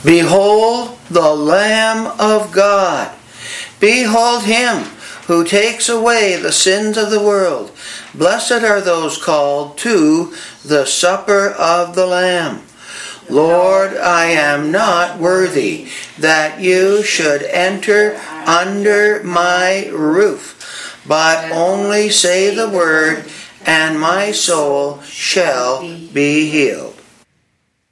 Behold the Lamb of God. Behold him who takes away the sins of the world. Blessed are those called to the supper of the Lamb. Lord, I am not worthy that you should enter under my roof, but only say the word, and my soul shall be healed.